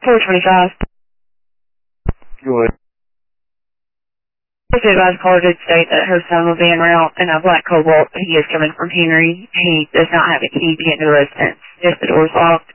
425. Go ahead. This advised caller did state that her son will be en route in a black Cobalt. He is coming from Henry. He does not have a key to get into the residence. If the door's locked,